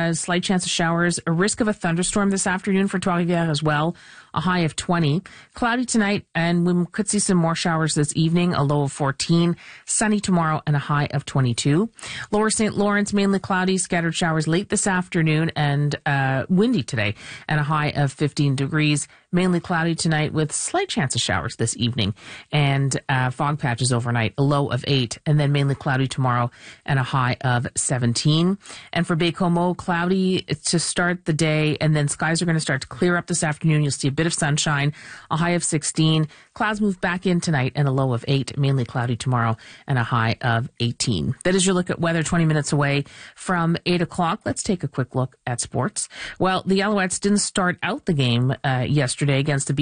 slight chance of showers, a risk of a thunderstorm this afternoon for Trois-Rivières as well, a high of 20. Cloudy tonight, and we could see some more showers this evening, a low of 14. Sunny tomorrow and a high of 22. Lower St. Lawrence, mainly cloudy, scattered showers late this afternoon, and windy today, and a high of 15 degrees. Mainly cloudy tonight with slight chance of showers this evening, and fog patches overnight, a low of 8, and then mainly cloudy tomorrow and a high of 17. And for Baie-Comeau, cloudy to start the day, and then skies are going to start to clear up this afternoon. You'll see a bit of sunshine, a high of 16. Clouds move back in tonight and a low of 8, mainly cloudy tomorrow and a high of 18. That is your look at weather 20 minutes away from 8 o'clock. Let's take a quick look at sports. Well, the Alouettes didn't start out the game yesterday against the